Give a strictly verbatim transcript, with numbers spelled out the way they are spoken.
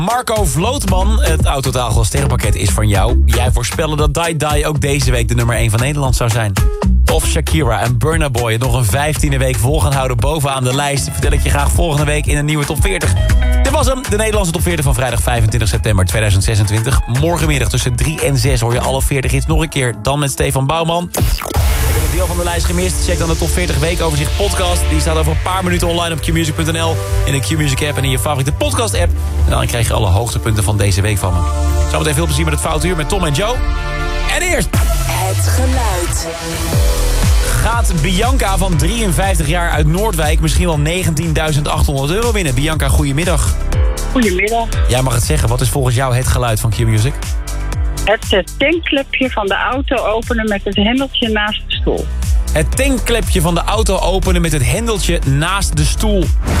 Marco Vlootman, het Autotaalglas sterrenpakket is van jou. Jij voorspelde dat Die Die ook deze week de nummer één van Nederland zou zijn. Of Shakira en Burna Boy het nog een vijftiende week vol gaan houden bovenaan de lijst, vertel ik je graag volgende week in een nieuwe top veertig. Dit was hem, de Nederlandse top veertig van vrijdag vijfentwintig september tweeduizend zesentwintig. Morgenmiddag tussen drie en zes hoor je alle veertig hits nog een keer. Dan met Stefan Bouwman. Heb je een deel van de lijst gemist? Check dan de top veertig weekoverzicht podcast. Die staat over een paar minuten online op q music punt n l, in de Q-Music app en in je favoriete podcast app. En dan krijg je alle hoogtepunten van deze week van me. Zometeen veel plezier met het Foute Uur met Tom en Joe. En eerst... Het geluid. Gaat Bianca van drieënvijftig jaar uit Noordwijk misschien wel negentienduizend achthonderd euro winnen? Bianca, goedemiddag. Goedemiddag. Jij mag het zeggen. Wat is volgens jou het geluid van Q-Music? Het tankklepje van de auto openen met het hendeltje naast de stoel. Het tankklepje van de auto openen met het hendeltje naast de stoel.